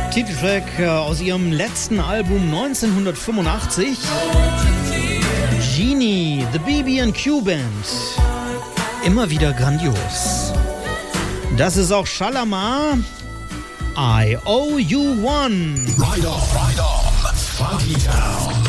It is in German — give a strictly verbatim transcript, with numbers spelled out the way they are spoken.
Titeltrack äh, aus ihrem letzten Album neunzehnhundertfünfundachtzig. Genie, The B B and Q Band. Immer wieder grandios. Das ist auch Shalamar. I Owe You One. Ride on, ride on, Funky Town.